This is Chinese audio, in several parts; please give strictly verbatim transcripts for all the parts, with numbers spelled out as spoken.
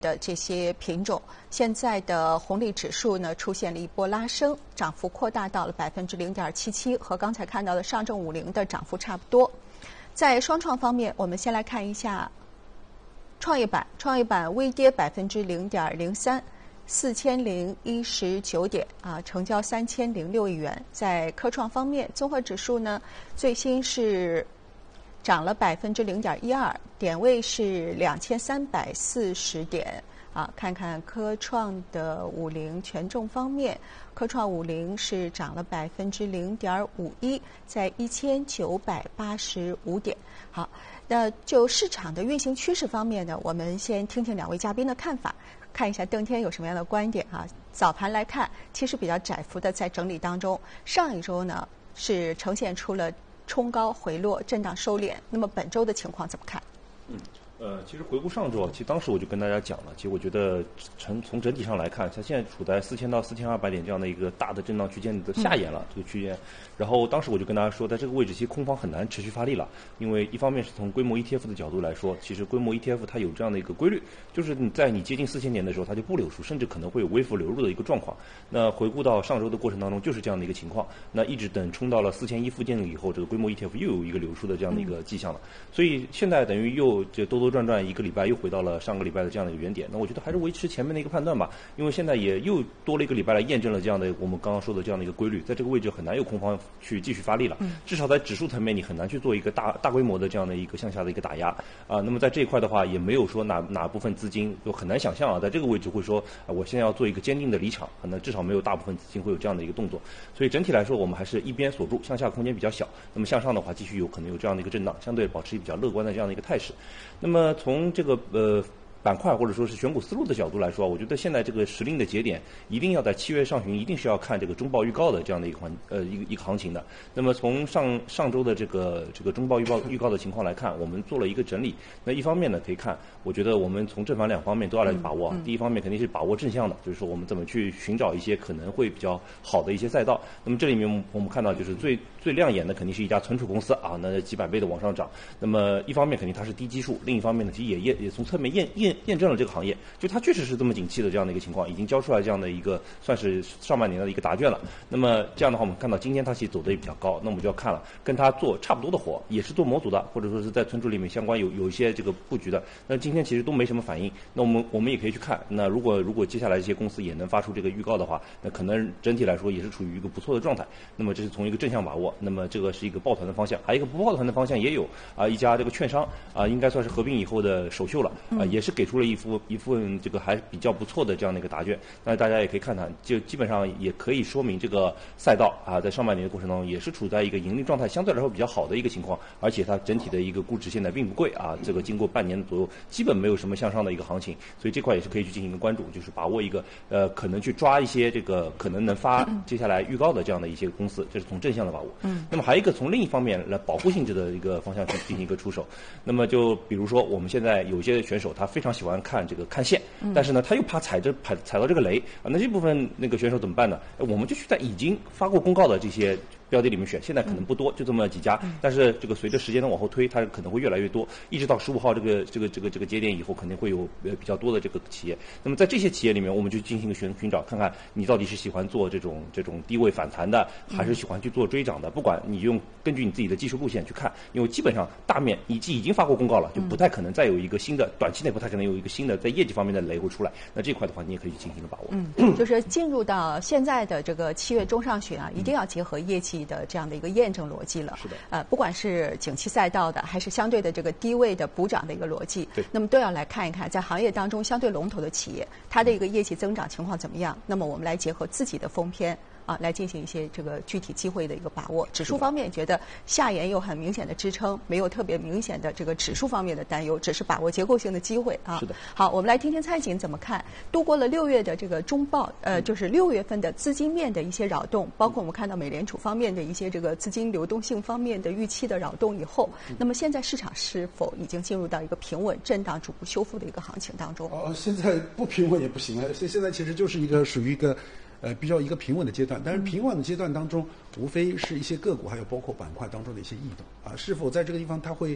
的这些品种，现在的红利指数呢出现了一波拉升，涨幅扩大到了百分之零点七七，和刚才看到的上证五零的涨幅差不多。在双创方面，我们先来看一下创业板，创业板微跌百分之零点零三，四千零一十九点啊，成交三千零六亿元。在科创方面，综合指数呢最新是涨了百分之零点一二，点位是两千三百四十点啊。看看科创的五零权重方面，科创五零是涨了百分之零点五一，在一千九百八十五点。好，那就市场的运行趋势方面呢，我们先听听两位嘉宾的看法，看一下邓天有什么样的观点啊。早盘来看，其实比较窄幅的在整理当中，上一周呢是呈现出了冲高回落、震荡收敛。那么本周的情况怎么看？ 嗯，呃，其实回顾上周，其实当时我就跟大家讲了，其实我觉得从从整体上来看，它现在处在四千到四千二百点这样的一个大的震荡区间的下沿了，这个区间。然后当时我就跟大家说，在这个位置，其实空方很难持续发力了，因为一方面是从规模 E T F 的角度来说，其实规模 E T F 它有这样的一个规律，就是你在你接近四千点的时候，它就不流出，甚至可能会有微幅流入的一个状况。那回顾到上周的过程当中，就是这样的一个情况。那一直等冲到了四千一附近了以后，这个规模 E T F 又有一个流出的这样的一个迹象了。所以现在等于又这兜兜转转一个礼拜，又回到了上个礼拜的这样的一个原点。那我觉得还是维持前面的一个判断吧，因为现在也又多了一个礼拜来验证了这样的我们刚刚说的这样的一个规律，在这个位置很难有空方去继续发力了。至少在指数层面，你很难去做一个大大规模的这样的一个向下的一个打压啊。那么在这一块的话，也没有说哪哪部分资金就很难想象啊，在这个位置会说啊，我现在要做一个坚定的离场，可能至少没有大部分资金会有这样的一个动作。所以整体来说，我们还是一边锁住，向下空间比较小。那么向上的话，继续有可能有这样的一个震荡，相对保持比较乐观的这样的一个态势。那么从这个呃。板块或者说是选股思路的角度来说，我觉得现在这个时令的节点，一定要在七月上旬，一定是要看这个中报预告的这样的一个环呃一个一个行情的。那么从上上周的这个这个中报预报预告的情况来看，我们做了一个整理。那一方面呢，可以看，我觉得我们从正反两方面都要来把握。第一方面肯定是把握正向的，就是说我们怎么去寻找一些可能会比较好的一些赛道。那么这里面我们看到就是最最亮眼的肯定是一家存储公司啊，那几百倍的往上涨。那么一方面肯定它是低基数，另一方面呢，其实也也也从侧面验验验证了这个行业，就它确实是这么景气的这样的一个情况，已经交出来这样的一个算是上半年的一个答卷了。那么这样的话，我们看到今天它其实走的也比较高，那我们就要看了，跟它做差不多的活，也是做模组的，或者说是在存储里面相关有有一些这个布局的，那今天其实都没什么反应。那我们我们也可以去看，那如果如果接下来这些公司也能发出这个预告的话，那可能整体来说也是处于一个不错的状态。那么这是从一个正向把握，那么这个是一个抱团的方向，还有一个不抱团的方向也有啊，一家这个券商啊，应该算是合并以后的首秀了啊，也是给出了一副一份这个还比较不错的这样的一个答卷。那大家也可以看看，就基本上也可以说明这个赛道啊，在上半年的过程当中也是处在一个盈利状态相对来说比较好的一个情况，而且它整体的一个估值现在并不贵啊，这个经过半年左右基本没有什么向上的一个行情，所以这块也是可以去进行一个关注，就是把握一个呃可能去抓一些这个可能能发接下来预告的这样的一些公司，这是从正向的把握。嗯。那么还有一个从另一方面来保护性质的一个方向去进行一个出手。那么就比如说我们现在有些选手他非常喜欢看这个看线，但是呢他又怕踩着踩踩到这个雷啊，那这部分那个选手怎么办呢？我们就去在已经发过公告的这些标的里面选，现在可能不多，就这么几家，但是这个随着时间的往后推，它可能会越来越多，一直到十五号这个这个这个这个节点以后，肯定会有呃比较多的这个企业。那么在这些企业里面，我们就进行一个寻寻找，看看你到底是喜欢做这种这种低位反弹的，还是喜欢去做追涨的。不管你用根据你自己的技术路线去看，因为基本上大面已经已经发过公告了，就不太可能再有一个新的短期内不太可能有一个新的在业绩方面的雷会出来。那这块的话，你也可以进行一个把握。 嗯，就是进入到现在的这个七月中上旬啊，一定要结合业绩的这样的一个验证逻辑了。 是的。 呃，不管是景气赛道的，还是相对的这个低位的补涨的一个逻辑， 对， 那么都要来看一看，在行业当中相对龙头的企业，它的一个业绩增长情况怎么样。那么我们来结合自己的风偏啊，来进行一些这个具体机会的一个把握。指数方面觉得下沿有很明显的支撑，没有特别明显的这个指数方面的担忧，只是把握结构性的机会啊。 是的。 好，我们来听听蔡景怎么看。度过了六月的这个中报，呃，就是六月份的资金面的一些扰动，包括我们看到美联储方面的一些这个资金流动性方面的预期的扰动以后，那么现在市场是否已经进入到一个平稳、震荡、逐步修复的一个行情当中？ 哦，现在不平稳也不行了，现现在其实就是一个属于一个。呃，比较一个平稳的阶段，但是平稳的阶段当中，无非是一些个股，还有包括板块当中的一些异动啊，是否在这个地方它会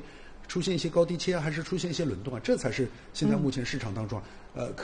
出现一些高低切啊，还是出现一些轮动啊？这才是现在目前市场当中呃